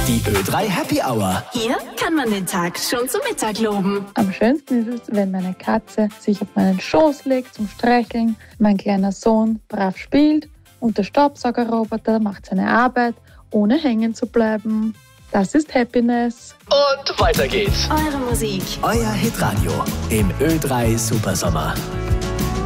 Die Ö3 Happy Hour. Hier kann man den Tag schon zum Mittag loben. Am schönsten ist es, wenn meine Katze sich auf meinen Schoß legt zum Streicheln, mein kleiner Sohn brav spielt und der Staubsaugerroboter macht seine Arbeit, ohne hängen zu bleiben. Das ist Happiness. Und weiter geht's. Eure Musik. Euer Hitradio im Ö3 Supersommer.